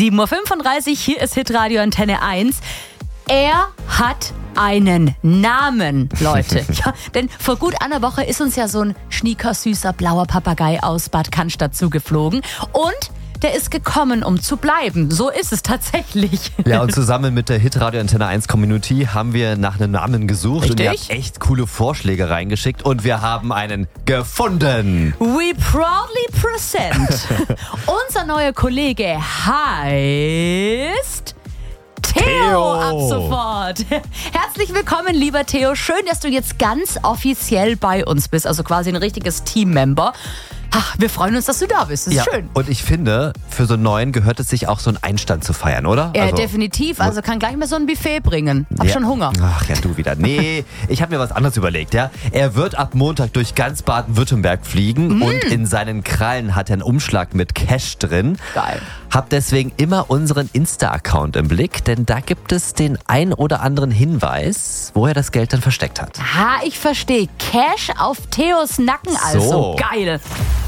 7.35 Uhr, hier ist Hitradio Antenne 1. Er hat einen Namen, Leute. Ja, denn vor gut einer Woche ist uns ja so ein schniekersüßer blauer Papagei aus Bad Cannstatt zugeflogen. Und der ist gekommen, um zu bleiben. So ist es tatsächlich. Ja, und zusammen mit der Hitradio Antenne 1 Community haben wir nach einem Namen gesucht. Richtig? Und ihr habt echt coole Vorschläge reingeschickt und wir haben einen gefunden. We proudly present. Unser neuer Kollege heißt Theo ab sofort. Herzlich willkommen, lieber Theo. Schön, dass du jetzt ganz offiziell bei uns bist. Also quasi ein richtiges Teammember. Ach, wir freuen uns, dass du da bist. Das ist schön. Und ich finde, für so einen Neuen gehört es sich auch, so einen Einstand zu feiern, oder? Ja, definitiv. Also kann gleich mal so ein Buffet bringen. Hab schon Hunger. Ach ja, du wieder. Nee, ich habe mir was anderes überlegt. Ja, er wird ab Montag durch ganz Baden-Württemberg fliegen und in seinen Krallen hat er einen Umschlag mit Cash drin. Geil. Hab deswegen immer unseren Insta-Account im Blick, denn da gibt es den ein oder anderen Hinweis, wo er das Geld dann versteckt hat. Ha, ich verstehe. Cash auf Theos Nacken also. So. Geil.